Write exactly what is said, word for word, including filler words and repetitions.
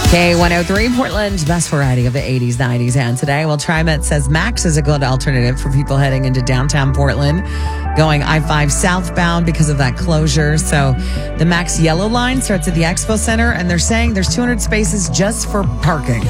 K one oh three, Portland's best variety of the eighties, nineties, and today. Well, TriMet says Max is a good alternative for people heading into downtown Portland, going I five southbound because of that closure. So the Max Yellow Line starts at the Expo Center, and they're saying there's two hundred spaces just for parking.